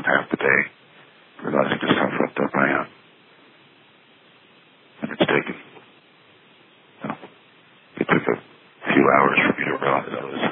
half the day realizing just how fucked up I am. And it's taken, it took a few hours for me to realize I was